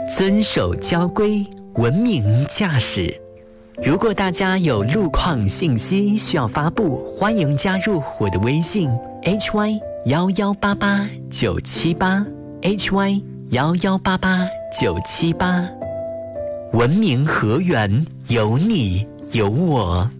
遵守交规，文明驾驶。如果大家有路况信息需要发布，欢迎加入我的微信 hy1188978 hy1188978。文明河源有你有我。